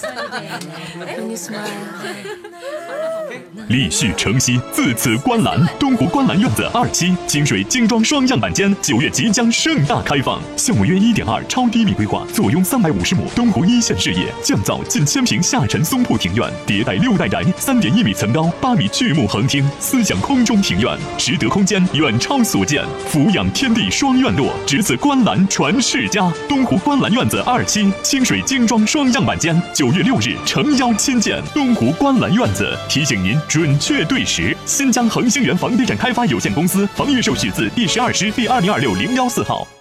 立续承袭，自此观澜。东湖观澜院子2期清水精装双样板间9月即将盛大开放，项目约1.2超低密规划，坐拥350亩东湖一线视野，降噪近1000平下沉松铺庭院，迭代6代宅，3.1米层高，8米巨幕横厅，思想空中庭院，实得空间远超所见，俯仰天地双院落，值此观澜传世家。东湖观澜院子2期清水精装双样板间9月6日诚邀亲见。东湖观澜院子提醒您准确对时。新疆恒星源房地产开发有限公司房预售续字第12师第20260114号。